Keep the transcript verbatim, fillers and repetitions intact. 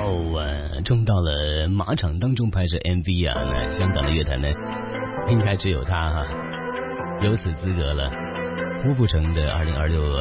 哦啊，冲到了马场当中拍摄 M V 啊，那香港的乐坛呢，应该只有他哈、啊，有此资格了。郭富城的二零二六